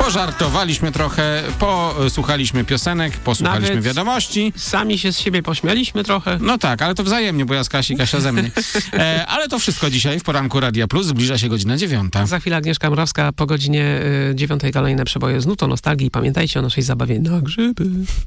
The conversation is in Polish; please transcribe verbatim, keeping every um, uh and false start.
pożartowaliśmy trochę, posłuchaliśmy piosenek, posłuchaliśmy Nawet wiadomości. Sami się z siebie pośmialiśmy trochę. No tak, ale to wzajemnie, bo ja z Kasi, Kasia ze mnie. E, ale to wszystko dzisiaj w poranku Radia Plus. Zbliża się godzina dziewiąta. Za chwilę Agnieszka Mrawska, po godzinie y, dziewiątej kolejne przeboje z Nuto Nostalgii. Pamiętajcie o naszej zabawie na grzyby.